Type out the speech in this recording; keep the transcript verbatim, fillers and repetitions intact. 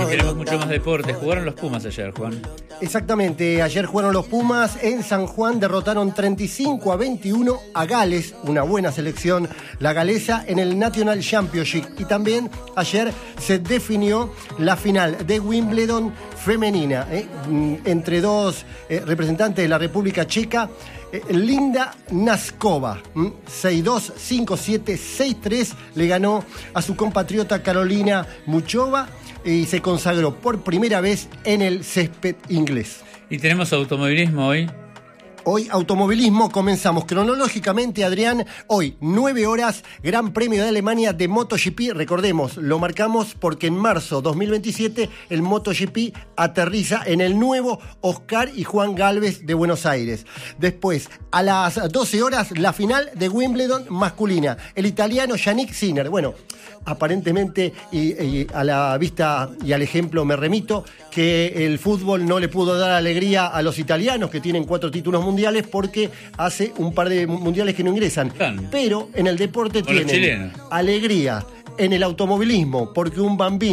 Y tenemos mucho más deporte. Jugaron los Pumas ayer, Juan. Exactamente, ayer jugaron los Pumas en San Juan, derrotaron treinta y cinco a veintiuno a Gales, una buena selección, la galesa, en el National Championship. Y también ayer se definió la final de Wimbledon femenina, ¿eh? entre dos eh, representantes de la República Checa. eh, Linda Naskova, seis dos, cinco siete, seis tres, le ganó a su compatriota Carolina Muchova y se consagró por primera vez en el césped inglés. Y tenemos automovilismo hoy. Hoy automovilismo, comenzamos cronológicamente, Adrián. Hoy, nueve horas, Gran Premio de Alemania de MotoGP. Recordemos, lo marcamos porque en marzo dos mil veintisiete el MotoGP aterriza en el nuevo Oscar y Juan Galvez de Buenos Aires. Después, a las doce horas, la final de Wimbledon masculina. El italiano Yannick Sinner. Bueno, aparentemente, y, y a la vista y al ejemplo me remito, que el fútbol no le pudo dar alegría a los italianos, que tienen cuatro títulos mundiales, mundiales porque hace un par de mundiales que no ingresan. Claro. Pero en el deporte tienen alegría, en el automovilismo porque un bambino